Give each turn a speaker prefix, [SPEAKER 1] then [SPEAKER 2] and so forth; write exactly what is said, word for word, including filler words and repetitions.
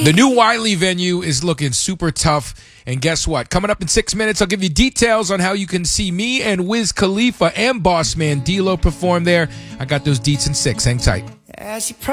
[SPEAKER 1] The new Wiley venue is looking super tough. And guess what? Coming up in six minutes, I'll give you details on how you can see me and Wiz Khalifa and Boss Man D-Lo perform there. I got those deets in six. Hang tight.
[SPEAKER 2] As you